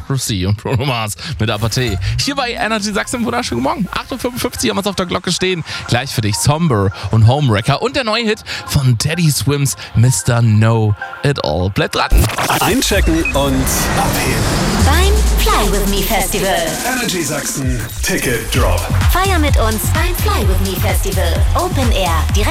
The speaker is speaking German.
Democracy und Bruno Mars mit Apathy. Hier bei Energy Sachsen, wunderschönen Morgen. 8.55 Uhr haben wir es auf der Glocke stehen. Gleich für dich Somber und Homewrecker und der neue Hit von Teddy Swims, Mr. Know It All. Bleibt dran. Einchecken und abheben. Beim Fly With Me Festival. Energy Sachsen Ticket Drop. Feier mit uns beim Fly With Me Festival. Open Air. Direkt